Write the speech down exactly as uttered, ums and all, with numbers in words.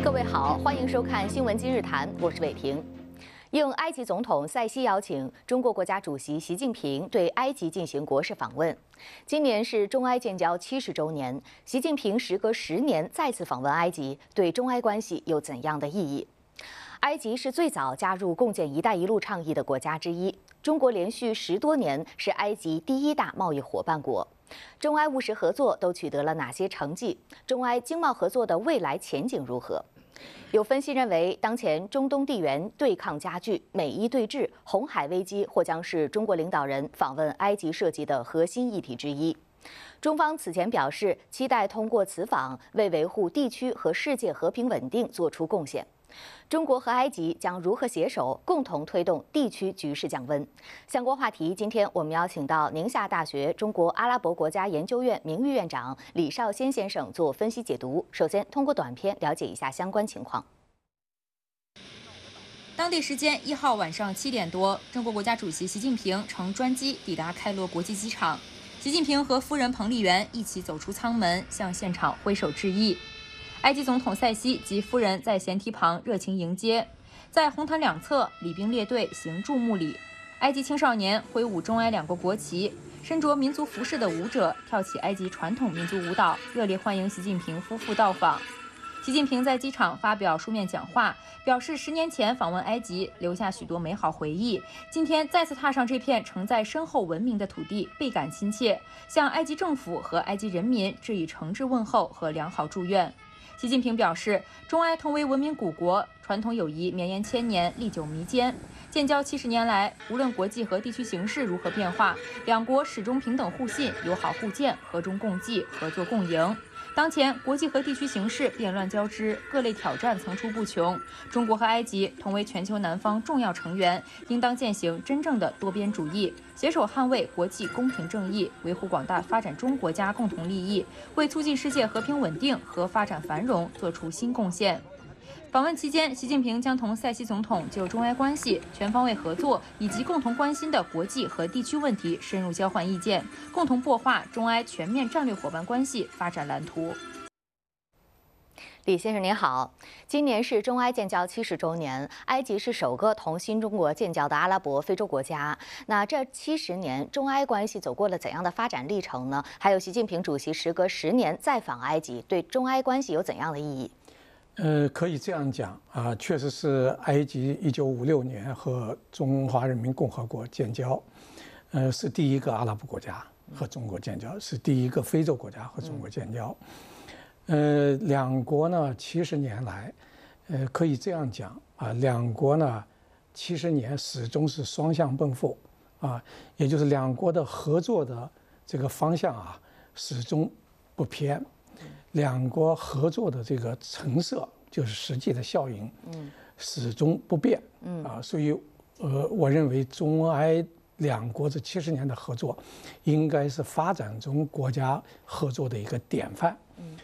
各位好，欢迎收看《新闻今日谈》，我是伟婷。应埃及总统塞西邀请，中国国家主席习近平对埃及进行国事访问。今年是中埃建交七十周年，习近平时隔十年再次访问埃及，对中埃关系有怎样的意义？埃及是最早加入共建“一带一路”倡议的国家之一，中国连续十多年是埃及第一大贸易伙伴国。中埃务实合作都取得了哪些成绩？中埃经贸合作的未来前景如何？有分析认为，当前中东地缘对抗加剧，美伊对峙、红海危机或将是中国领导人访问埃及涉及的核心议题之一。中方此前表示，期待通过此访为维护地区和世界和平稳定做出贡献。中国和埃及将如何携手，共同推动地区局势降温？相关话题，今天我们邀请到宁夏大学中国阿拉伯国家研究院名誉院长李少先先生做分析解读。首先，通过短片了解一下相关情况。 当地时间一号晚上七点多，中国国家主席习近平乘专机抵达开罗国际机场。习近平和夫人彭丽媛一起走出舱门，向现场挥手致意。埃及总统塞西及夫人在舷梯旁热情迎接，在红毯两侧，礼兵列队行注目礼。埃及青少年挥舞中埃两国国旗，身着民族服饰的舞者跳起埃及传统民族舞蹈，热烈欢迎习近平夫妇到访。习近平在机场发表书面讲话，表示十年前访问埃及留下许多美好回忆，今天再次踏上这片承载深厚文明的土地，倍感亲切，向埃及政府和埃及人民致以诚挚问候和良好祝愿。习近平表示，中埃同为文明古国，传统友谊绵延千年，历久弥坚。建交七十年来，无论国际和地区形势如何变化，两国始终平等互信、友好互鉴、和衷共济、合作共赢。当前国际和地区形势变乱交织，各类挑战层出不穷。中国和埃及同为全球南方重要成员，应当践行真正的多边主义，携手捍卫国际公平正义，维护广大发展中国家共同利益，为促进世界和平稳定和发展繁荣做出新贡献。访问期间，习近平将同塞西总统就中埃关系、全方位合作以及共同关心的国际和地区问题深入交换意见，共同擘画中埃全面战略伙伴关系发展蓝图。 李先生您好，今年是中埃建交七十周年，埃及是首个同新中国建交的阿拉伯非洲国家。那这七十年，中埃关系走过了怎样的发展历程呢？还有习近平主席时隔十年再访埃及，对中埃关系有怎样的意义？ 呃，可以这样讲啊，确实是埃及一九五六年和中华人民共和国建交，呃，是第一个阿拉伯国家和中国建交，是第一个非洲国家和中国建交。呃，两国呢，七十年来，呃，可以这样讲啊，两国呢，七十年始终是双向奔赴啊，也就是两国的合作的这个方向啊，始终不偏。两国合作的这个成色，就是实际的效应，嗯，始终不变，嗯啊，所以，呃，我认为中埃两国这七十年的合作，应该是发展中国家合作的一个典范，